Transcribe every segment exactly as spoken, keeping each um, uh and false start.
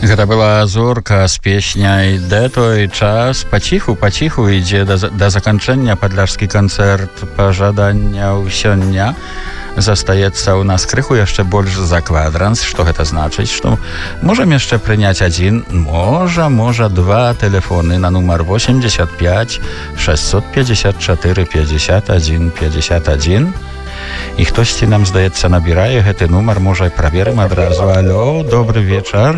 Гэта была зорка з песняй «Де той час». Паціху, паціху ідзе да, да заканчэння падляшскі канцэрт пажаданняў сёння. Застаецца ў нас крыху яшчэ больш за квадранс. Што гэта значыць? Што можам яшчэ прыняць адзін, можа, можа, два тэлефоны на нумар восемьдесят пять шестьсот пятьдесят четыре пятьдесят один пятьдесят один. І хтосьці нам, здаецца, набірае гэты нумар, можа, праверым адразу. Алло, добры вечар.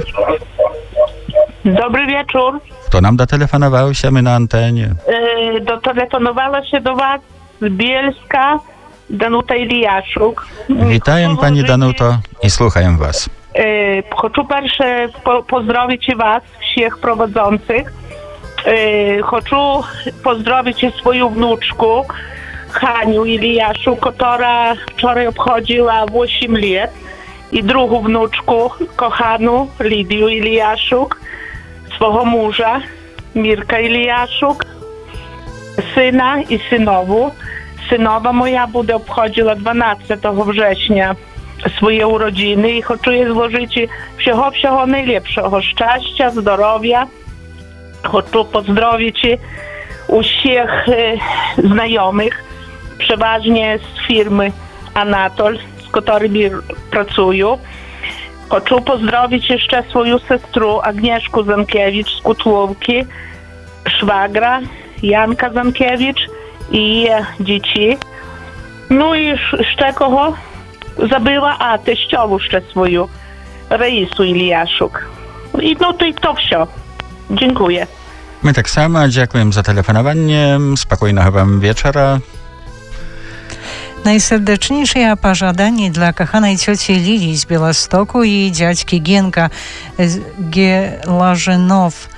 Dobry wieczór. Kto nam dotelefonował się, my na antenie? Yy, dotelefonowała się do was z Bielska Danuta Iliaszuk. Witajem pani Danuto i słuchajem was. Yy, Хочу перше po, pozdrowić was, wszystkich prowadzących. Yy, Хочу pozdrowić swoją wnuczkę Haniu Iliaszuk, która wczoraj obchodziła osiem lat. I drugą wnuczkę, kochaną Lidię Iliaszuk, swого męża Mirka Iliaszuk, syna i synową. Synowa moja będzie obchodziła dwunastego września swoje urodziny i chcę jej złożyć wszystkiego, wszystkiego najlepszego, szczęścia, zdrowia. Chcę pozdrowić wszystkich e, znajomych, przeważnie z firmy Anatol, z którymi pracuję. Chcę pozdrowić jeszcze swoją siostrę Agnieszkę Zankiewicz z Kotłówki, szwagra Janka Zankiewicz i dzieci. No i jeszcze kogo zabyła, a teściową jeszcze swoją, Raisę Iliaszuk. I no to i to wszystko. Dziękuję. My tak samo dziękujemy za telefonowanie. Spokojnego wam wieczora. Najserdeczniejsze pożądanie dla kochanej cioci Lilii z Białegostoku i dziadki Gienka Gelażynow.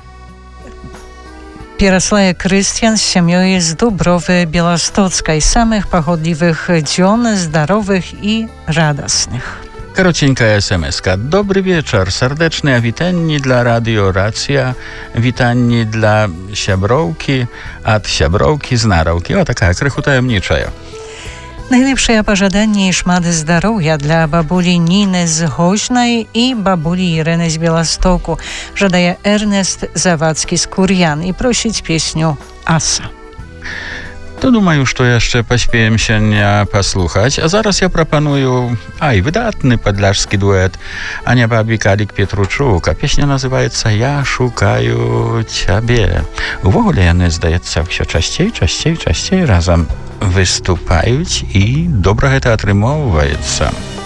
Pieroslaja Krystian z семьей z Dubrowy Białostockiej. Samych pochodliwych dzion, zdrowych i radosnych. Karocieńka es em es ka. Dobry wieczór, serdeczne witanie dla Radio Racja, witanie dla siabrowki, od siabrowki z narowki. O, taka krychu tajemnicza. Najlepsze pożądanie i szmat zdrowia dla babuli Niny z Hoźnej i babuli Ireny z Białegostoku. Żadaje Ernest Zawadzki z Kurian i prosić pieśnią Asa. To думаю, что jeszcze pośpiejem się nie posłuchać, a zaraz ja proponuję, aj, wydatny podlażski duet Ania Babik, Alik Pietruczuk, a pieśnia nazywa się Ja szukаю ciebie. W ogóle one zdaється все частей, частей, частей razem wystупають i dobro to atrymowuється.